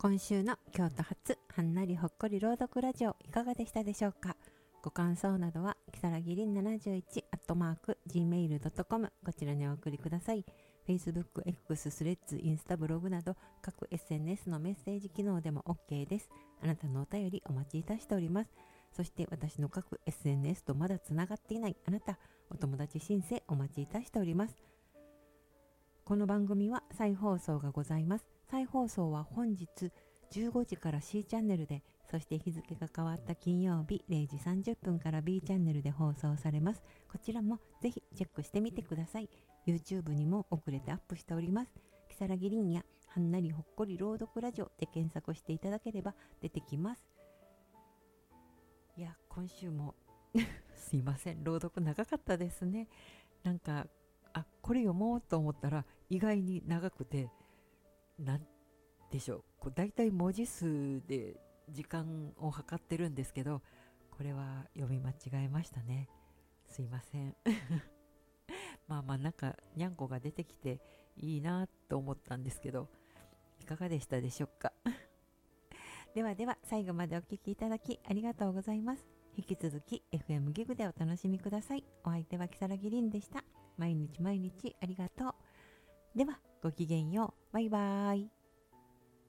今週の京都発はんなりほっこり朗読ラジオいかがでしたでしょうか。ご感想などはきさらぎりん71@gmail.com こちらにお送りください。 Facebook、X、スレッズ、インスタ、ブログなど各 SNS のメッセージ機能でも OK です。あなたのお便りお待ちいたしております。そして私の各 SNS とまだつながっていないあなた、お友達申請お待ちいたしております。この番組は再放送がございます。再放送は本日15時から C チャンネルで、そして日付が変わった金曜日0時30分から B チャンネルで放送されます。こちらもぜひチェックしてみてください。 YouTube にも遅れてアップしております。きさらぎりんやはんなりほっこり朗読ラジオで検索していただければ出てきます。いや、今週もすいません、朗読長かったですね。なんかこれ読もうと思ったら意外に長くて、なんでしょう、だいたい文字数で時間を計ってるんですけど、これは読み間違えましたね。すいませんまあなんかにゃんこが出てきていいなと思ったんですけど、いかがでしたでしょうかではでは最後までお聞きいただきありがとうございます。引き続き FM ギグでお楽しみください。お相手はきさらぎりんでした。毎日毎日ありがとう。ではごきげんよう。バイバーイ。